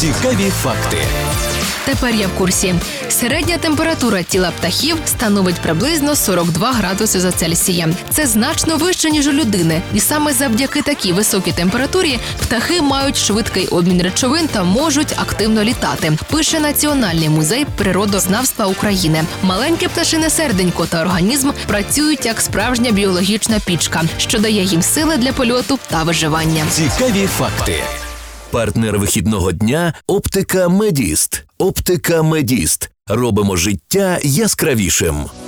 Цікаві факти. Тепер я в курсі. Середня температура тіла птахів становить приблизно 42 градуси за Цельсієм. Це значно вище, ніж у людини. І саме завдяки такій високій температурі птахи мають швидкий обмін речовин та можуть активно літати, пише Національний музей природознавства України. Маленьке пташине серденько та організм працюють як справжня біологічна пічка, що дає їм сили для польоту та виживання. Цікаві факти. Партнер вихідного дня – Оптика Медіст. Оптика Медіст. Робимо життя яскравішим.